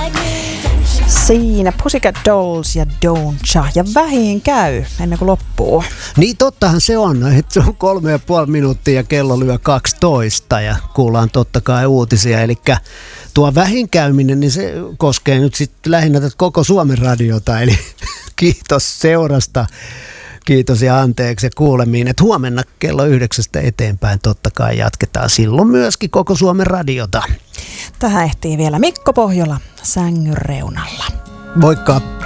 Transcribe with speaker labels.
Speaker 1: Siinä Pussycat Dolls ja Don'tcha. Ja vähin käy ennen kuin loppuu.
Speaker 2: Niin tottahan se on, että se on 3,5 minuuttia ja kello lyö 12 ja kuullaan totta kai uutisia. Eli tuo vähinkäyminen, niin se koskee nyt sitten lähinnä koko Suomen radiota. Eli kiitos seurasta. Kiitos ja anteeksi ja kuulemiin, että huomenna kello 9 eteenpäin totta kai jatketaan silloin myöskin koko Suomen radiota.
Speaker 1: Tähän ehtii vielä Mikko Pohjola sängyn reunalla.
Speaker 2: Moikka!